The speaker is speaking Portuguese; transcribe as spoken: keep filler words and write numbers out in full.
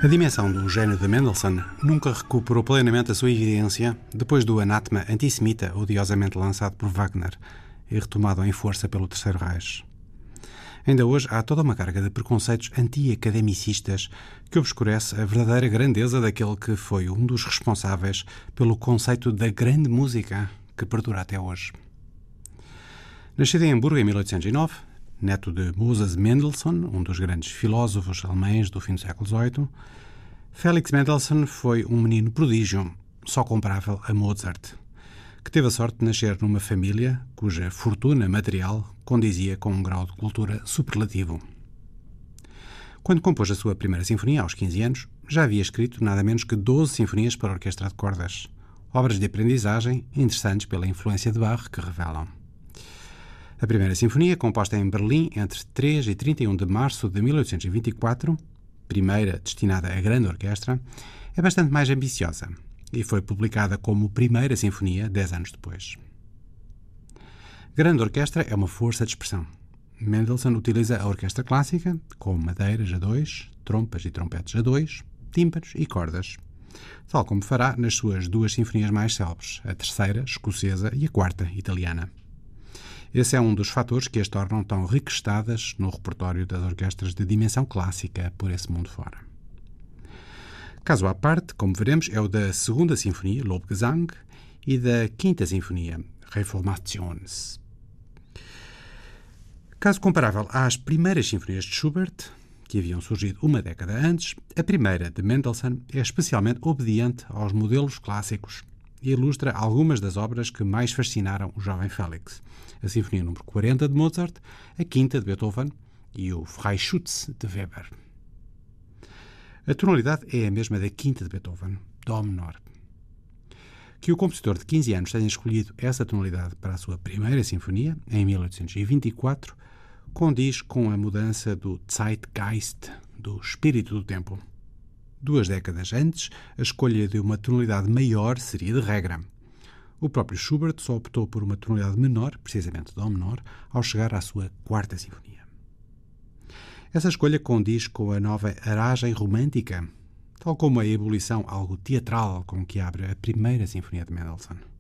A dimensão do gênio de Mendelssohn nunca recuperou plenamente a sua evidência depois do anátema antissemita odiosamente lançado por Wagner e retomado em força pelo Terceiro Reich. Ainda hoje há toda uma carga de preconceitos anti-academicistas que obscurece a verdadeira grandeza daquele que foi um dos responsáveis pelo conceito da grande música que perdura até hoje. Nascido em Hamburgo em mil oitocentos e nove, neto de Moses Mendelssohn, um dos grandes filósofos alemães do fim do século dezoito, Felix Mendelssohn foi um menino prodígio, só comparável a Mozart, que teve a sorte de nascer numa família cuja fortuna material condizia com um grau de cultura superlativo. Quando compôs a sua primeira sinfonia, aos quinze anos, já havia escrito nada menos que doze sinfonias para orquestra de cordas, obras de aprendizagem interessantes pela influência de Bach que revelam. A primeira sinfonia, composta em Berlim entre três e trinta e um de março de mil oitocentos e vinte e quatro, primeira destinada à grande orquestra, é bastante mais ambiciosa e foi publicada como primeira sinfonia dez anos depois. Grande orquestra é uma força de expressão. Mendelssohn utiliza a orquestra clássica, com madeiras a dois, trompas e trompetes a dois, tímpanos e cordas, tal como fará nas suas duas sinfonias mais célebres, a terceira, escocesa, e a quarta, italiana. Esse é um dos fatores que as tornam tão requestadas no repertório das orquestras de dimensão clássica por esse mundo fora. Caso à parte, como veremos, é o da segunda sinfonia, Lobgesang, e da quinta sinfonia, Reformations. Caso comparável às primeiras sinfonias de Schubert, que haviam surgido uma década antes, a primeira de Mendelssohn é especialmente obediente aos modelos clássicos e ilustra algumas das obras que mais fascinaram o jovem Felix. A Sinfonia número quarenta de Mozart, a quinta de Beethoven e o Freischütz de Weber. A tonalidade é a mesma da quinta de Beethoven, Dó menor. Que o compositor de quinze anos tenha escolhido essa tonalidade para a sua primeira sinfonia, em mil oitocentos e vinte e quatro, condiz com a mudança do Zeitgeist, do espírito do tempo. Duas décadas antes, a escolha de uma tonalidade maior seria de regra. O próprio Schubert só optou por uma tonalidade menor, precisamente Dó menor, ao chegar à sua quarta sinfonia. Essa escolha condiz com a nova aragem romântica, tal como a ebulição algo teatral com que abre a primeira sinfonia de Mendelssohn.